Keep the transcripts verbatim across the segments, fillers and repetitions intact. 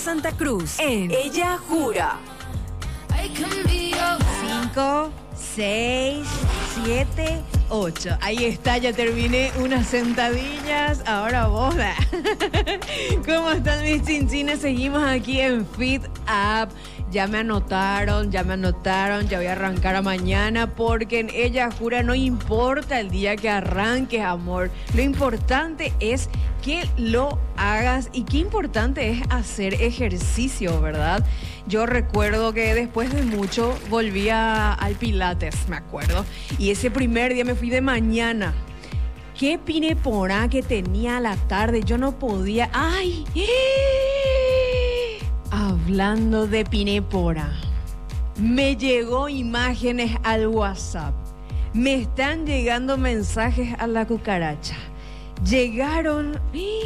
Santa Cruz en Ella Jura. Cinco, seis, siete, ocho. Ahí está, ya terminé unas sentadillas. Ahora vos. ¿Cómo están mis chinchines? Seguimos aquí en Fit Up. Ya me anotaron, ya me anotaron, ya voy a arrancar a mañana porque en Ella Jura no importa el día que arranques, amor. Lo importante es que lo hagas y qué importante es hacer ejercicio, ¿verdad? Yo recuerdo que después de mucho volví a, al Pilates, me acuerdo. Y ese primer día me fui de mañana. Qué pineporá que tenía a la tarde, yo no podía. ¡Ay! Hablando de pinepora, me llegó imágenes al WhatsApp. Me están llegando mensajes a la cucaracha. Llegaron...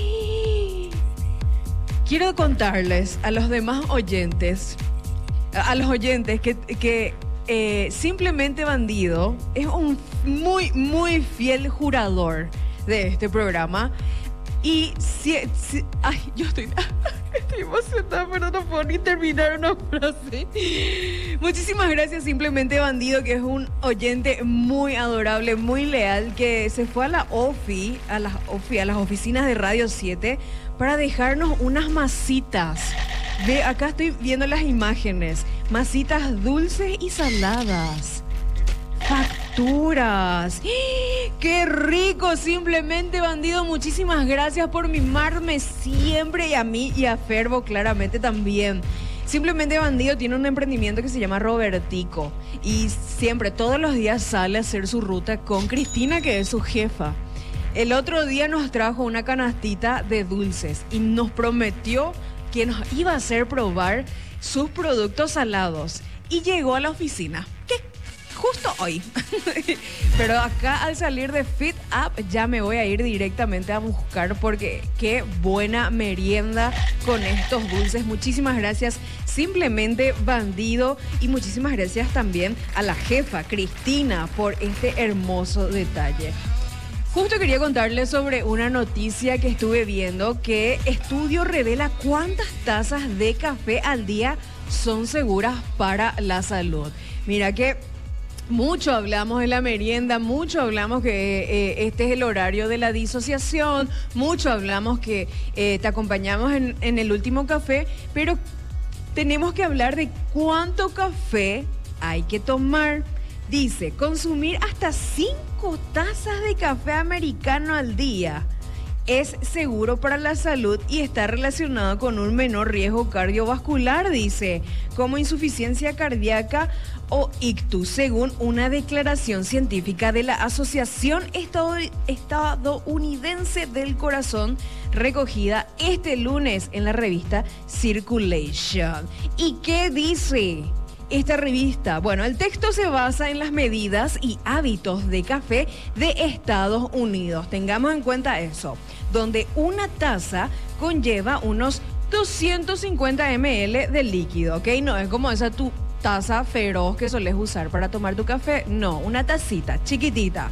Quiero contarles a los demás oyentes, a los oyentes que, que eh, Simplemente Bandido es un muy, muy fiel jurador de este programa. Y si, si ay, yo estoy, estoy emocionada, pero no puedo ni terminar una frase. Muchísimas gracias, Simplemente Bandido, que es un oyente muy adorable, muy leal, que se fue a la OFI, a las OFI, a las oficinas de Radio siete, para dejarnos unas masitas. Ve, acá estoy viendo las imágenes. Masitas dulces y saladas. Facturas. ¡Qué rico! Simplemente Bandido, muchísimas gracias por mimarme siempre, y a mí y a Ferbo claramente también. Simplemente Bandido tiene un emprendimiento que se llama Robertico y siempre, todos los días sale a hacer su ruta con Cristina, que es su jefa. El otro día nos trajo una canastita de dulces y nos prometió que nos iba a hacer probar sus productos salados y llegó a la oficina. ¿Qué? Justo hoy. Pero acá al salir de Fit Up ya me voy a ir directamente a buscar porque qué buena merienda con estos dulces. Muchísimas gracias, Simplemente Bandido, y muchísimas gracias también a la jefa Cristina por este hermoso detalle. Justo quería contarles sobre una noticia que estuve viendo, que estudio revela cuántas tazas de café al día son seguras para la salud. Mira que mucho hablamos de la merienda, mucho hablamos que eh, este es el horario de la disociación, mucho hablamos que eh, te acompañamos en, en el último café, pero tenemos que hablar de cuánto café hay que tomar. Dice, consumir hasta cinco tazas de café americano al día es seguro para la salud y está relacionado con un menor riesgo cardiovascular, dice, como insuficiencia cardíaca o ictus, según una declaración científica de la Asociación Estadounidense del Corazón, recogida este lunes en la revista Circulation. ¿Y qué dice esta revista? Bueno, el texto se basa en las medidas y hábitos de café de Estados Unidos. Tengamos en cuenta eso, donde una taza conlleva unos doscientos cincuenta mililitros de líquido, ¿ok? No es como esa tu taza feroz que solés usar para tomar tu café. No, una tacita chiquitita.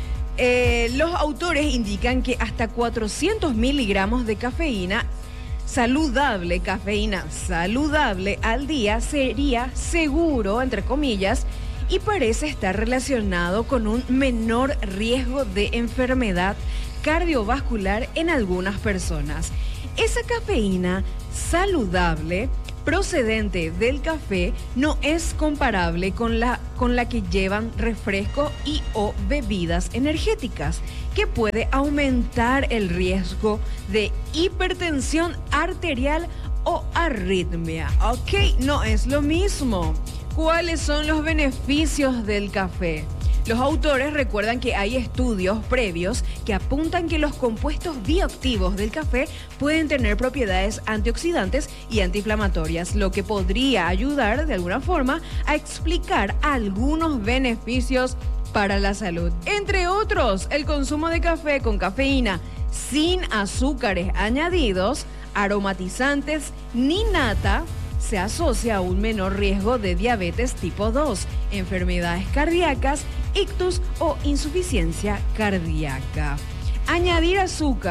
Eh, los autores indican que hasta cuatrocientos miligramos de cafeína saludable, cafeína saludable al día sería seguro, entre comillas, y parece estar relacionado con un menor riesgo de enfermedad cardiovascular en algunas personas. Esa cafeína saludable procedente del café no es comparable con la, con la que llevan refrescos y o bebidas energéticas, que puede aumentar el riesgo de hipertensión arterial o arritmia. Ok, no es lo mismo. ¿Cuáles son los beneficios del café? Los autores recuerdan que hay estudios previos que apuntan que los compuestos bioactivos del café pueden tener propiedades antioxidantes y antiinflamatorias, lo que podría ayudar de alguna forma a explicar algunos beneficios para la salud. Entre otros, el consumo de café con cafeína sin azúcares añadidos, aromatizantes ni nata se asocia a un menor riesgo de diabetes tipo dos, enfermedades cardíacas, ictus o insuficiencia cardíaca. Añadir azúcar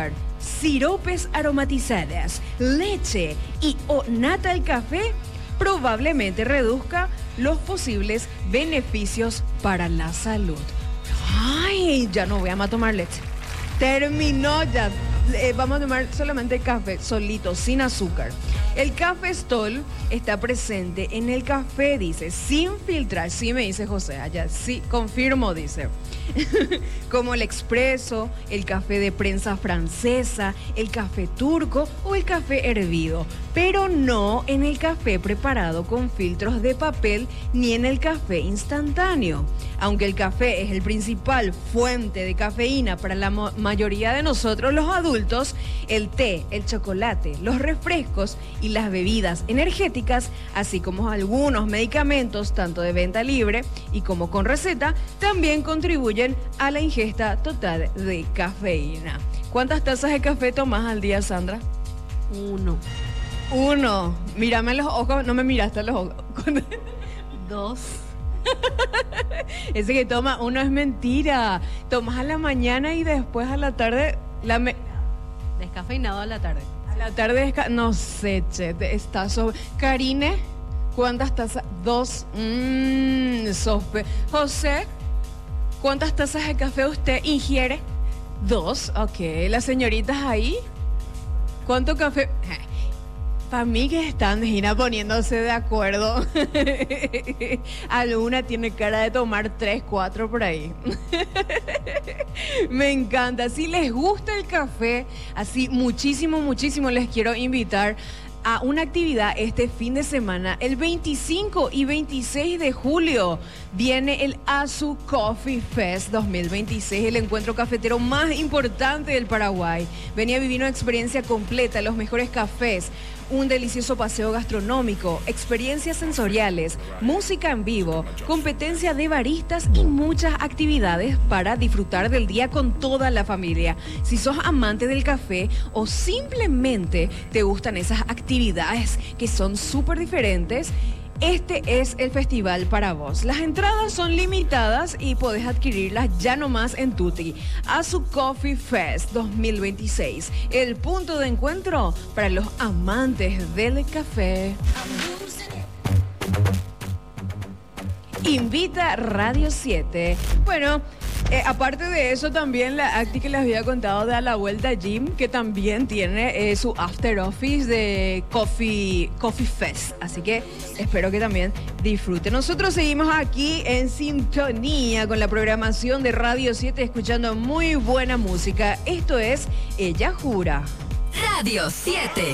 siropes aromatizadas, leche y o nata al café, probablemente reduzca los posibles beneficios para la salud. Ay, ya no voy a más tomar leche. Terminó ya. Eh, vamos a tomar solamente café solito, sin azúcar. El cafestol está presente en el café, dice, sin filtrar. Sí, me dice José allá. Sí, confirmo, dice. Como el expreso, el café de prensa francesa, el café turco o el café hervido, pero no en el café preparado con filtros de papel ni en el café instantáneo. Aunque el café es el principal fuente de cafeína para la mayoría de nosotros los adultos, el té, el chocolate, los refrescos y las bebidas energéticas, así como algunos medicamentos, tanto de venta libre y como con receta, también contribuyen a la ingesta total de cafeína. ¿Cuántas tazas de café tomas al día, Sandra? Uno. Uno. Mírame los ojos, no me miraste a los ojos. Dos. Ese que toma uno es mentira. Tomas a la mañana y después a la tarde. La me... Descafeinado a la tarde. A la tarde, desca... no sé, che, está sobre. Karine, ¿cuántas tazas? Dos. Mmm, sofe. José, ¿cuántas tazas de café usted ingiere? Dos, ok. Las señoritas ahí, ¿cuánto café? Para mí que están, Gina, poniéndose de acuerdo. Alguna tiene cara de tomar tres, cuatro por ahí. Me encanta. Si les gusta el café, así muchísimo, muchísimo les quiero invitar a una actividad este fin de semana. El veinticinco y veintiséis de julio viene el Azu Coffee Fest dos mil veintiséis, el encuentro cafetero más importante del Paraguay. Venía a vivir una experiencia completa, los mejores cafés, un delicioso paseo gastronómico, experiencias sensoriales, música en vivo, competencia de baristas y muchas actividades para disfrutar del día con toda la familia. Si sos amante del café o simplemente te gustan esas actividades que son súper diferentes, este es el festival para vos. Las entradas son limitadas y podés adquirirlas ya nomás en Tuti. Azu Coffee Fest dos mil veintiséis, el punto de encuentro para los amantes del café. Invita Radio siete. Bueno, eh, aparte de eso, también la acti que les había contado de A la Vuelta Gym, que también tiene eh, su after office de Coffee, Coffee Fest. Así que espero que también disfruten. Nosotros seguimos aquí en sintonía con la programación de Radio siete, escuchando muy buena música. Esto es Ella Jura. Radio siete.